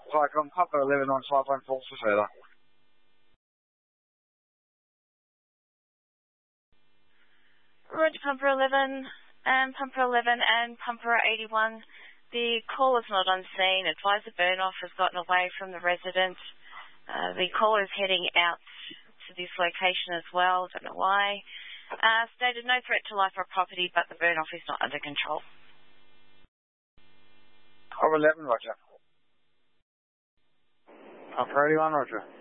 Viacom Papa 11 on 514 for further. Roger, Pumper 11 and Pumper 11 and Pumper 81. The call is not on scene. Advisor Burnoff has gotten away from the resident. The caller is heading out to this location as well. Don't know why. Stated no threat to life or property, but the burn-off is not under control. Pumper 11, Roger. Pumper 81, Roger.